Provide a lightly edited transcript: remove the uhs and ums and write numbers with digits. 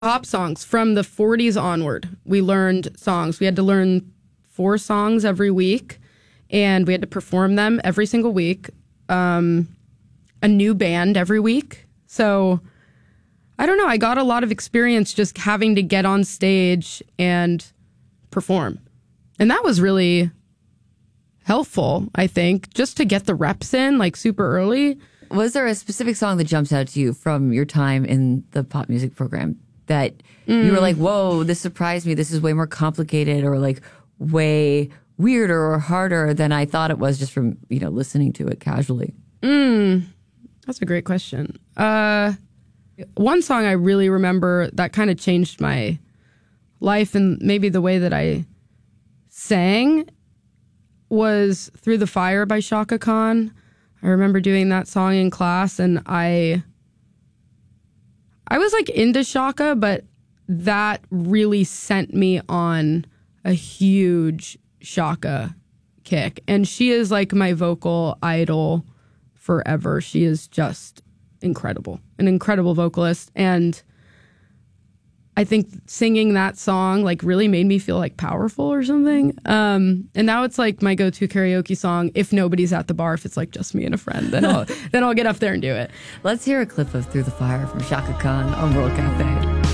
Pop songs from the 40s onward. We learned songs. We had to learn 4 songs every week, and we had to perform them every single week. A new band every week. So I don't know. I got a lot of experience just having to get on stage and perform. And that was really helpful, I think, just to get the reps in like super early. Was there a specific song that jumps out to you from your time in the pop music program that you were like, whoa, this surprised me. This is way more complicated or like way weirder or harder than I thought it was just from, listening to it casually? That's a great question. One song I really remember that kind of changed my life and maybe the way that I sang was Through the Fire by Chaka Khan. I remember doing that song in class, and I was like into Chaka, but that really sent me on a huge Chaka kick. And she is like my vocal idol forever. She is just incredible, an incredible vocalist. And I think singing that song like really made me feel like powerful or something. And now it's like my go-to karaoke song. If nobody's at the bar, if it's like just me and a friend, then I'll get up there and do it. Let's hear a clip of Through the Fire from Chaka Khan on World Cafe.